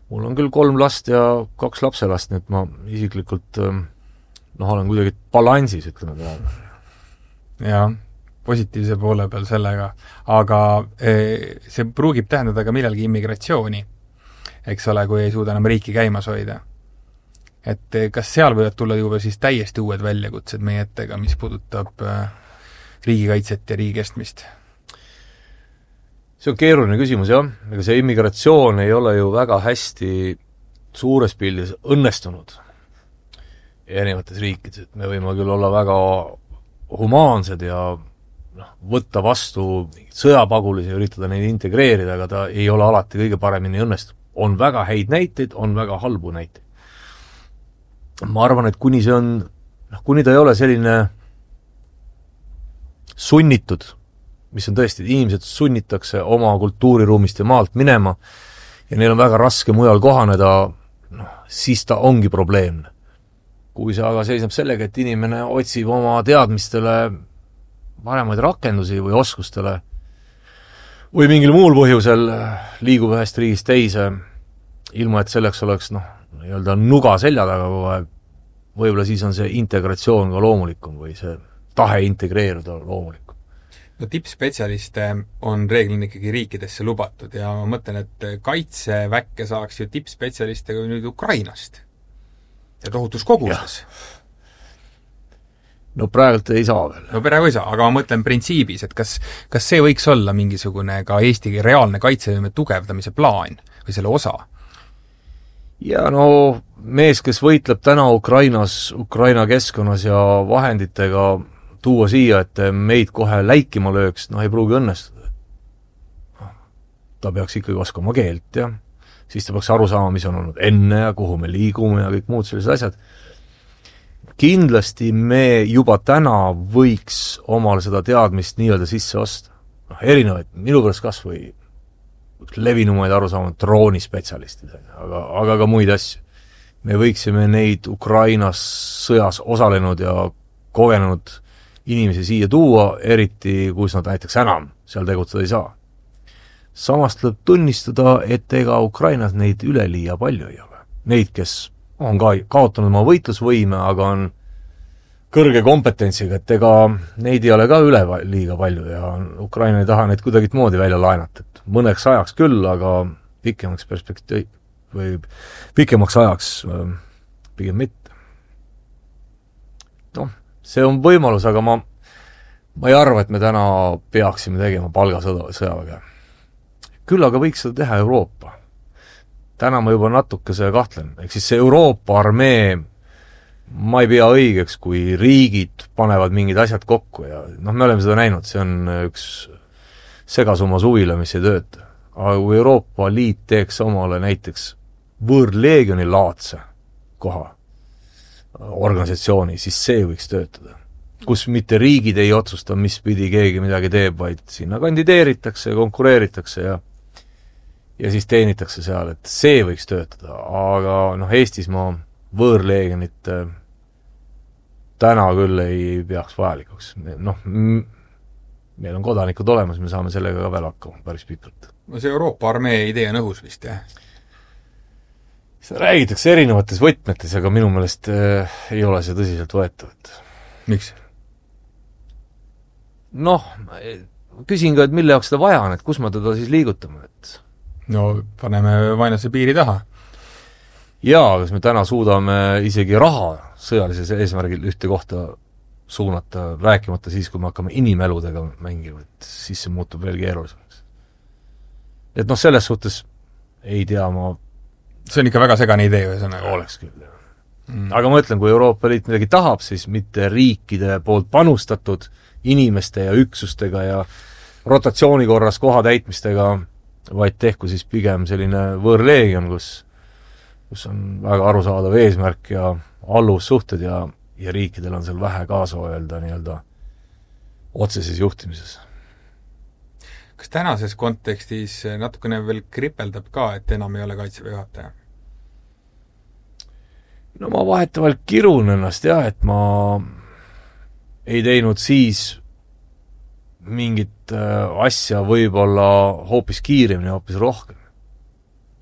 mul on küll 3 last ja 2 lapselast, nii et ma isiklikult olen kuidagi balansis, ütleme praegu. Jah, positiivse poole peal sellega, aga see pruugib tähendada ka millalgi immigratsiooni, eks ole, kui ei suuda enam riiki käimas hoida. Et kas seal võivad tulla juba siis täiesti uued väljakutsed meie ettega, mis puudutab riigikaitset ja riigi kestmist? See on keeruline küsimus, jah. Ega see immigratsioon ei ole ju väga hästi suures pildis õnnestunud erinevates riikides. Me võime küll olla väga humaansed ja võtta vastu sõjapagulisi ja üritada neid integreerida, aga ta ei ole alati kõige paremini õnnestunud. On väga häid näiteid, on väga halbu näiteid. Ma arvan, et kuni ta ei ole selline sunnitud, mis on tõesti, inimesed sunnitakse oma kultuuriruumist ja maalt minema ja neil on väga raske mujal kohaneda, siis ta ongi probleemne. Kui see aga seisneb sellega, et inimene otsib oma teadmistele paremaid rakendusi või oskustele või mingil muul põhjusel liigub ühest riigist teise, ilma et selleks oleks nuga selja taga kogu aeg, võib-olla siis on see integratsioon ka loomulikum või see tahe integreeruda loomulikum. No tippspetsialiste on reeglina ikkagi riikidesse lubatud ja ma mõtlen, et kaitseväkke saaks ju tippspetsialiste nüüd Ukrainast ja tohutus koguses. No praegult ei saa veel. No praegu ei saa, aga ma mõtlen printsiibis, et kas see võiks olla mingisugune ka Eesti reaalne kaitsevõime tugevdamise plaan või selle osa? Ja mees, kes võitleb täna Ukraina keskkonnas ja vahenditega tuua siia, et meid kohe läikima lööks, ei pruugi õnnestuda. Ta peaks ikkagi oskama keelt ja siis ta peaks aru saama, mis on olnud enne ja kuhu me liigume ja kõik muud sellised asjad. Kindlasti me juba täna võiks omale seda teadmist nii-öelda sisse osta. Erinevaid, minu pärast kas või levinumaid arusaama droonispetsialistid, aga ka muid asju. Me võiksime neid Ukrainas sõjas osalenud ja kogenud inimesi siia tuua, eriti kus nad näiteks enam seal tegutseda ei saa. Samas tuleb tunnistada, et ega Ukrainas neid üleliia palju ei ole. Neid, kes on ka kaotanud oma võitlusvõime, aga on kõrge kompetentsiga, et ega neid ei ole ka liiga palju ja Ukraina ei taha neid kuidagit moodi välja laenata. Et mõneks ajaks küll, aga pikemaks ajaks pigem mitte. See on võimalus, aga ma ei arva, et me täna peaksime tegema palgasõjaväge. Küll aga võiks seda teha Euroopa. Täna ma juba natuke see kahtlen. Ehk siis see Euroopa armee, ma ei pea õigeks, kui riigid panevad mingid asjad kokku ja me oleme seda näinud, see on üks segasumma suvila, mis ei tööta. Aga kui Euroopa Liit teeks omale näiteks võõrleegioni laadse koha organisatsiooni, siis see võiks töötada. Kus mitte riigid ei otsusta, mis pidi keegi midagi teeb, vaid sinna kandideeritakse ja konkureeritakse ja siis teenitakse seal, et see võiks töötada. Aga Eestis ma võõrleegionit täna küll ei peaks vajalikuks. Meil on kodanikud olemas, me saame sellega ka veel hakkama päris pikalt. See Euroopa armee idee on õhus vist, jah? Seda räägitakse erinevates võtmetes, aga minu meelest ei ole see tõsiselt võetavat. Miks? Küsin ka, et mille jaoks seda vaja on, et kus ma teda siis liigutame, et paneme vaenlase piiri taha. Jaa, kas me täna suudame isegi raha sõjalises eesmärgil ühte kohta suunata, rääkimata siis, kui me hakkame inimeludega mängima, et siis see muutub veel keerulisemaks. Et selles suhtes ei tea ma. See on ikka väga segane idee ühesõnaga. Oleks küll, jah. Aga ma ütlen, kui Euroopa Liit midagi tahab, siis mitte riikide poolt panustatud inimeste ja üksustega ja rotatsiooni korras koha täitmistega, vaid tehku siis pigem selline võõrleegion, kus on väga arusaadav eesmärk ja alluvussuhted ja riikidel on seal vähe kaasa öelda nii-öelda otseses juhtimises. Kas tänases kontekstis natukene veel kripeldab ka, et enam ei ole kaitseväe juhataja? Ma vahetavalt kirun ennast, jah, et ma ei teinud siis mingit asja võib-olla hoopis kiiremini, hoopis rohkem.